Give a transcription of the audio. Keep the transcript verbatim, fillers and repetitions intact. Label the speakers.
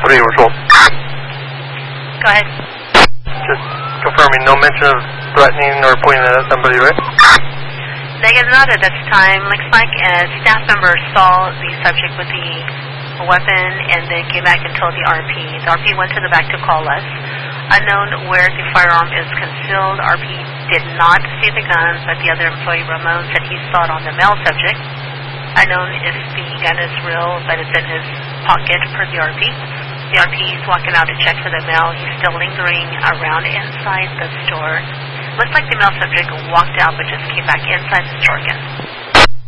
Speaker 1: three, we're told.
Speaker 2: Go ahead.
Speaker 1: Just confirming, no mention of threatening or pointing at somebody, right?
Speaker 2: Negative, not at this time. Looks like a staff member saw the subject with the weapon and then came back and told the R P. The R P went to the back to call us. Unknown where the firearm is concealed. R P did not see the gun, but the other employee, Ramon, said he saw it on the male subject. Unknown if the gun is real, but it's in his pocket per the R P. The R P is walking out to check for the male. He's still lingering around inside the store. Looks like the male subject walked out but just came back inside the store again.